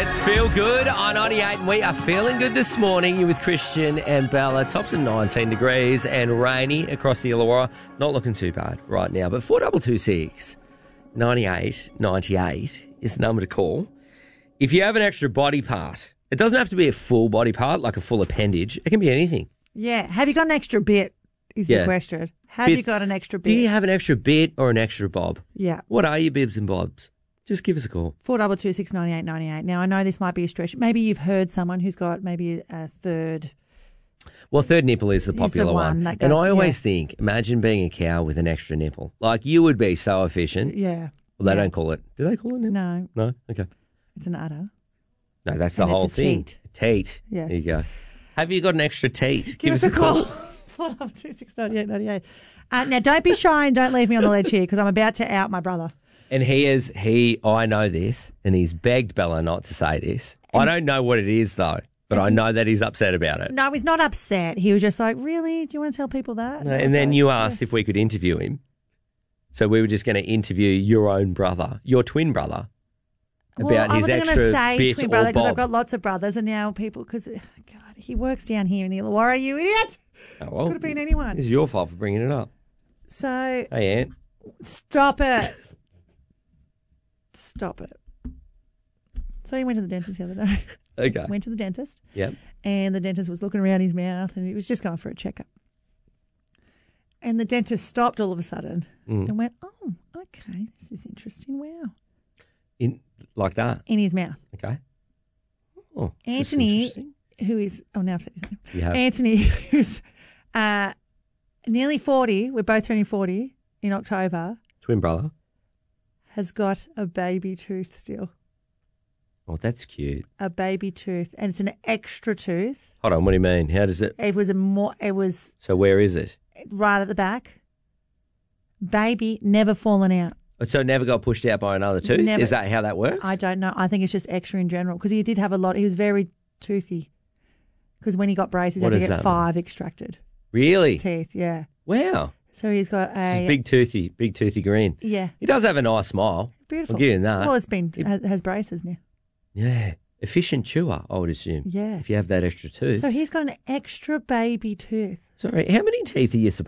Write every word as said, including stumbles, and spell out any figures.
Let's feel good on ninety-eight, and we are feeling good this morning. You with Christian and Bella. Tops at nineteen degrees and rainy across the Illawarra. Not looking too bad right now, but four two two six, ninety-eight, ninety-eight is the number to call. If you have an extra body part, it doesn't have to be a full body part, like a full appendage. It can be anything. Yeah. Have you got an extra bit is Yeah. the question. Have Bits- you got an extra bit? Do you have an extra bit or an extra bob? Yeah. What are your bibs and bobs? Just give us a call. four two two six, ninety-eight, ninety-eight. Now, I know this might be a stretch. Maybe you've heard someone who's got maybe a third. Well, third nipple is the Is the popular one one. that and goes- I always yeah. think, imagine being a cow with an extra nipple. Like, you would be so efficient. Yeah. Well, they Yeah. don't call it. Do they call it nipple? No, No? Okay. it's an udder. No, that's the And it's whole a thing. teat. Teat. Yes. There you go. Have you got an extra teat? Give, us a call. four two two six, ninety-eight, ninety-eight. Uh, now, don't be shy and don't leave me on the ledge here because I'm about to out my brother. And he is, he, I know this, and he's begged Bella not to say this. I don't know what it is, though, but I know that he's upset about it. No, he's not upset. He was just like, really? Do you want to tell people that? No, I was and then like, you yeah. asked if we could interview him. So we were just going to interview your own brother, your twin brother, about well, I his wasn't extra going to say bit twin or brother because I've bob. got lots of brothers, and now people because God, he works down here in the Illawarra. You idiot! Oh, well, Could have been anyone. This is your fault for bringing it up. So Hey, Aunt. stop it. Stop it. So he went to the dentist the other day. Okay. Went to the dentist, Yep. and the dentist was looking around his mouth, and he was just going for a checkup. And the dentist stopped all of a sudden Mm. and went, "Oh, okay, this is interesting. Wow." In like that. In his mouth. Okay. Oh, this is Anthony, interesting. who is, oh, now I've said his name. You have. Anthony, who's uh, nearly forty, we're both turning forty in October, Twin brother. has got a baby tooth still. Oh, that's cute. A baby tooth. And it's an extra tooth. Hold on. What do you mean? How does it? It was a more, it was So where is it? right at the back. Baby, never fallen out. So it never got pushed out by another tooth? Never. Is that how that works? I don't know. I think it's just extra in general because he did have a lot. He was very toothy because when he got braces, he What had to does get that five extracted Really? teeth. Yeah. Wow. So he's got a He's big toothy, big toothy grin. yeah, He does have a nice smile. beautiful. I'll give him that. Well, it's been has, has braces now. Yeah. Efficient chewer, I would assume. Yeah. If you have that extra tooth. So he's got an extra baby tooth. Sorry, how many teeth are you supposed